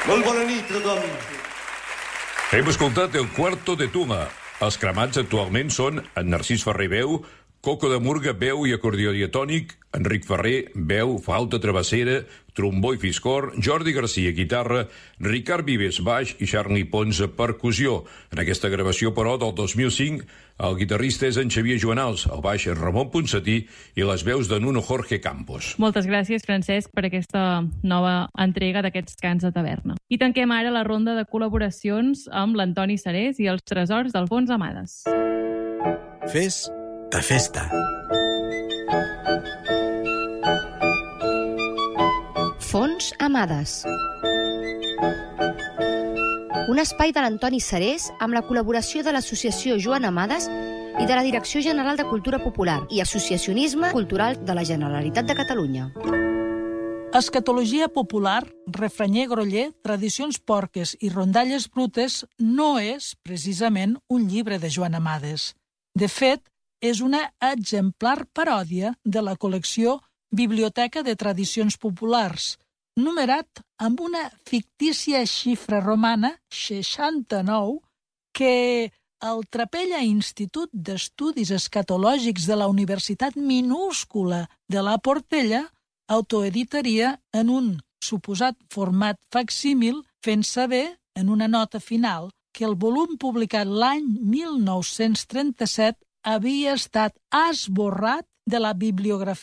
Molt bona nit, tothom. Hem escoltat El Cuarto de Tuma. Els cremats actualment són en Narcís Ferrer veu, Coco de Murga veu i acordió diatònic, Enric Ferrer veu, flauta travessera, trombó i fiscor, Jordi Garcia guitarra, Ricard Vives baix i Charlie Ponsa percussió. En aquesta gravació, però, del 2005, el guitarrista és en Xavier Joanals, el baix és Ramon Ponsatí i les veus de Nuno Jorge Campos. Moltes gràcies, Francesc, per aquesta nova entrega d'aquests cants de taverna. I tanquem ara la ronda de col·laboracions amb l'Antoni Serés i els tresors d'Alfons Amades. Fes de festa. Fons Amades. Un espai de l'Antoni Serés amb la col·laboració de l'Associació Joan Amades i de la Direcció General de Cultura Popular i Associacionisme Cultural de la Generalitat de Catalunya. Escatologia popular, refranyer groller, tradicions porques i rondalles brutes no és, precisament, un llibre de Joan Amades. De fet, és una exemplar paròdia de la col·lecció Biblioteca de Tradicions Populars, numerat amb una fictícia xifra romana, 69, que el Trapella Institut d'Estudis Escatològics de la Universitat Minúscula de la Portella autoeditaria en un suposat format facsímil, fent saber, en una nota final, que el volum publicat l'any 1937 havia estat esborrat de la bibliografia